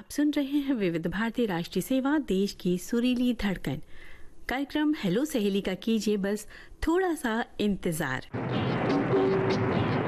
आप सुन रहे हैं विविध भारती राष्ट्रीय सेवा, देश की सुरीली धड़कन। कार्यक्रम हेलो सहेली का कीजिए बस थोड़ा सा इंतजार।